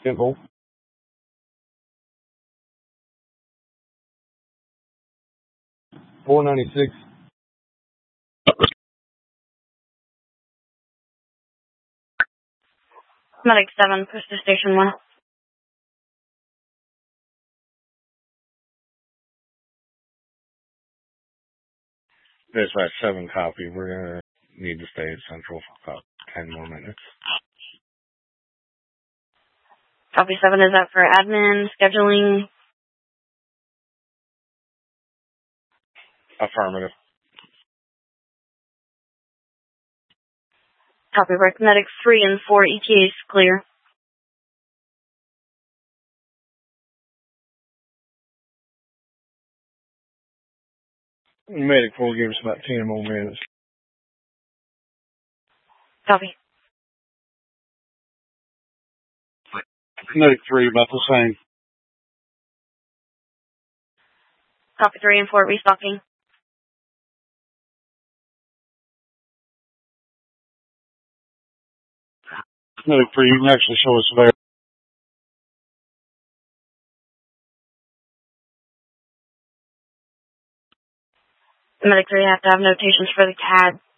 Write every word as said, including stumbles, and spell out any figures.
Simple. four ninety-six. Medic seven, push to station one. Dispatch seven, copy. We're going to need to stay at Central for about ten more minutes. Copy seven, is that for admin, scheduling? Affirmative. Copy, Rick. Medic three and four, E T As clear. Medic four, give us about ten more minutes. Copy. Medic three, about the same. Copy three and four, restocking. Medic three, you can actually show us there. Medic three, have to have notations for the C A D.